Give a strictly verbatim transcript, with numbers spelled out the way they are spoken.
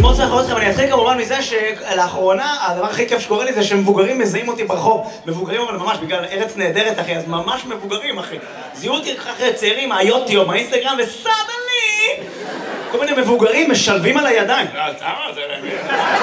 מאוד צריך לראות לכם, אני אתחיל כמובן מזה שלאחרונה הדבר הכי כיף שקורה לי זה שמבוגרים מזהים אותי ברחוב. מבוגרים אבל ממש בגלל ארץ נהדרת אחי, אז ממש מבוגרים אחי. זיהו אותי אחרי צעירים מהיוטיוב, מהאינסטגרם וסבא לי! כל מיני מבוגרים משלבים על הידיים. לא, תמה, זה...